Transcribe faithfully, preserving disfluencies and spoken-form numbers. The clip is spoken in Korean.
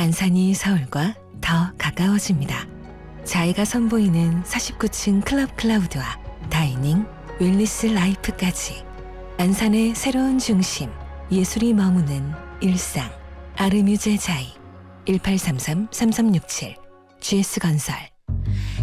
안산이 서울과 더 가까워집니다. 자이가 선보이는 사십구 층 클럽 클라우드와 다이닝, 웰니스 라이프까지 안산의 새로운 중심, 예술이 머무는 일상. 아르뮤제 자이 일팔삼삼 삼삼육칠 지에스건설